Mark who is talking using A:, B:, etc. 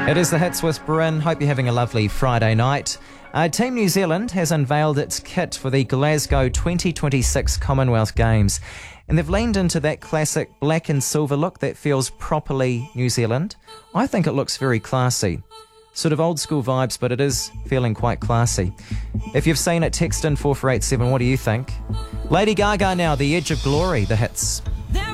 A: It is the Hits with Bryn. Hope you're having a lovely Friday night. Team New Zealand has unveiled its kit for the Glasgow 2026 Commonwealth Games. And they've leaned into that classic black and silver look that feels properly New Zealand. I think it looks very classy. Sort of old school vibes, but it is feeling quite classy. If you've seen it, text in 4487. What do you think? Lady Gaga now, The Edge of Glory, the Hits.